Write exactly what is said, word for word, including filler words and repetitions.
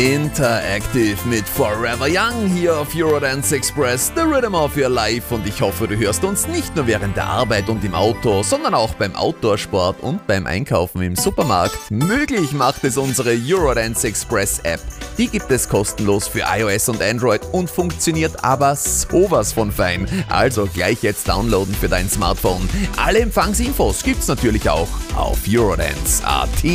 Interactive mit Forever Young hier auf Eurodance Express, the rhythm of your life, und ich hoffe, du hörst uns nicht nur während der Arbeit und im Auto, sondern auch beim Outdoor-Sport und beim Einkaufen im Supermarkt. Möglich macht es unsere Eurodance Express App. Die gibt es kostenlos für iOS und Android und funktioniert aber sowas von fein. Also gleich jetzt downloaden für dein Smartphone. Alle Empfangsinfos gibt's natürlich auch auf Eurodance punkt at.